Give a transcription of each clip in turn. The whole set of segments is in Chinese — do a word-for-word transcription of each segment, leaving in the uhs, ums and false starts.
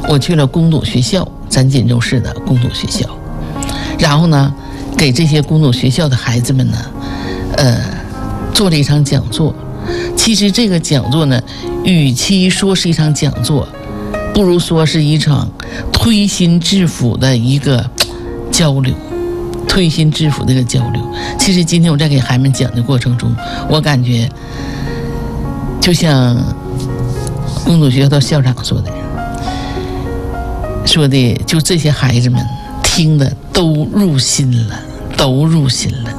我去了公主学校，咱锦州市的公主学校，然后呢，给这些公主学校的孩子们呢，呃，做了一场讲座。其实这个讲座呢，与其说是一场讲座，不如说是一场推心置腹的一个交流，推心置腹的一个交流。其实今天我在给孩子们讲的过程中，我感觉就像公主学校的校长说的，说的就这些孩子们听的都入心了，都入心了。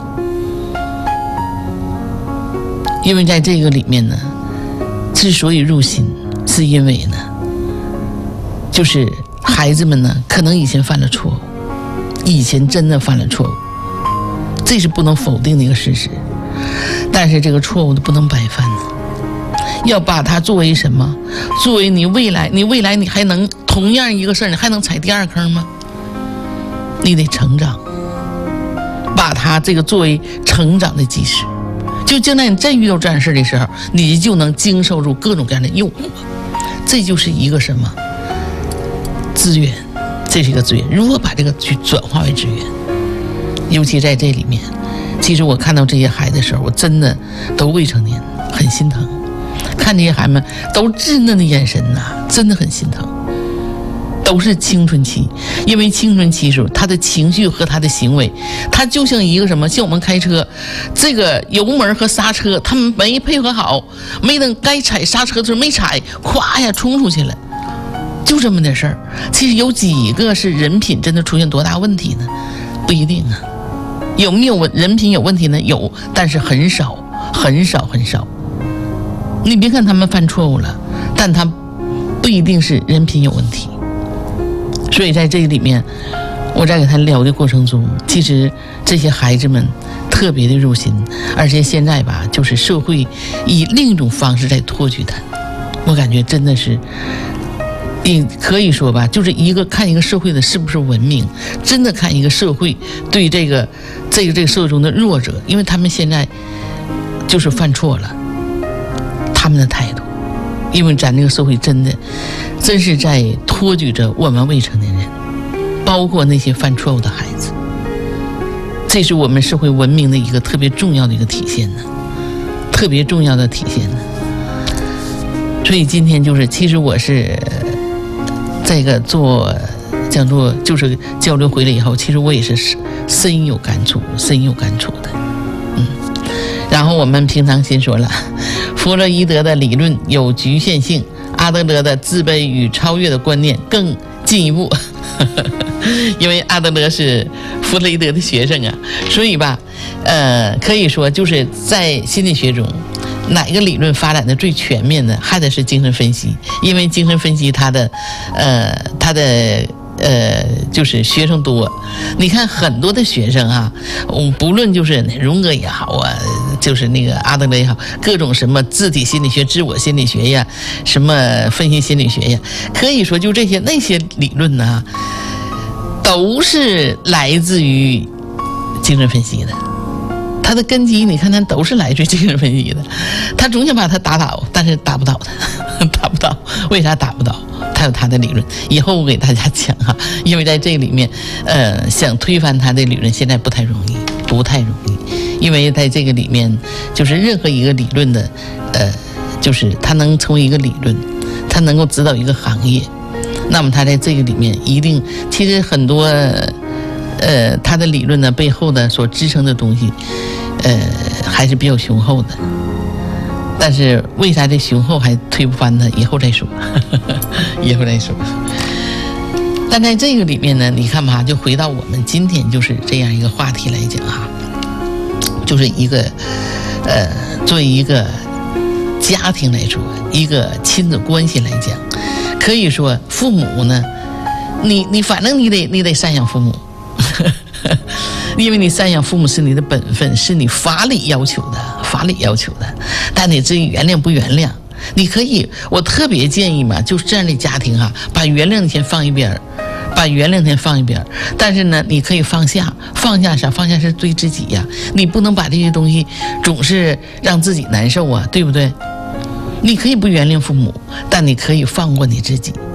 因为在这个里面呢，之所以入心，是因为呢，就是孩子们呢，可能以前犯了错误，以前真的犯了错误，这是不能否定的一个事实。但是这个错误都不能白犯呢，要把它作为什么？作为你未来，你未来你还能同样一个事儿，你还能踩第二坑吗？你得成长，把它这个作为成长的基石。就将来你真遇到这样的事的时候，你就能经受住各种各样的诱惑。这就是一个什么资源？这是一个资源，如何把这个去转化为资源？尤其在这里面，其实我看到这些孩子的时候，我真的都未成年，很心疼。看这些孩子们都稚嫩的眼神呐、啊，真的很心疼。都是青春期，因为青春期时候他的情绪和他的行为，他就像一个什么，像我们开车，这个油门和刹车他们没配合好，没等该踩刹车的时候没踩，咵呀冲出去了，就这么点事儿。其实有几个是人品真的出现多大问题呢？不一定啊。有没有人品有问题呢？有，但是很少很少很少。你别看他们犯错误了，但他不一定是人品有问题。所以在这里面，我在给他聊的过程中，其实这些孩子们特别的入心，而且现在吧，就是社会以另一种方式在托举他，我感觉真的是，你可以说吧，就是一个看一个社会的是不是文明，真的看一个社会对这个这个这个社会中的弱者，因为他们现在就是犯错了，他们的态度。因为咱这个社会真的真是在托举着我们未成年人，包括那些犯错误的孩子，这是我们社会文明的一个特别重要的一个体现呢，特别重要的体现呢。所以今天就是其实我是这个做讲座就是交流回来以后，其实我也是深有感触深有感触的。嗯，然后我们平常心说了，弗洛伊德的理论有局限性，阿德勒的自卑与超越的观念更进一步。因为阿德勒是弗洛伊德的学生啊，所以吧，呃，可以说就是在心理学中，哪个理论发展的最全面的，还得是精神分析，因为精神分析它的，呃，它的。呃，就是学生多，你看很多的学生啊，嗯，不论就是荣格也好啊，就是那个阿德勒也好，各种什么自体心理学、自我心理学呀，什么分析心理学呀，可以说就这些那些理论呢，都是来自于精神分析的。它的根基，你看它都是来自于精神分析的。他总想把它打倒，但是打不倒它，打不倒。为啥打不倒？他有他的理论，以后我给大家讲哈，因为在这里面，呃，想推翻他的理论现在不太容易，不太容易，因为在这个里面，就是任何一个理论的，呃，就是它能成为一个理论，它能够指导一个行业，那么它在这个里面一定，其实很多，呃，它的理论呢背后的所支撑的东西，呃，还是比较雄厚的。但是为啥这雄厚还推不翻它？以后再说，呵呵以后再说。但在这个里面呢，你看吧，就回到我们今天就是这样一个话题来讲哈，就是一个呃，作为一个家庭来说，一个亲子关系来讲，可以说父母呢，你你反正你得你得赡养父母。因为你赡养父母是你的本分，是你法理要求的，法理要求的。但你至于原谅不原谅，你可以，我特别建议嘛，就是这样的家庭哈，把原谅先放一边，把原谅先放一边。但是呢，你可以放下，放下啥？放下是对自己呀，你不能把这些东西总是让自己难受啊，对不对？你可以不原谅父母，但你可以放过你自己。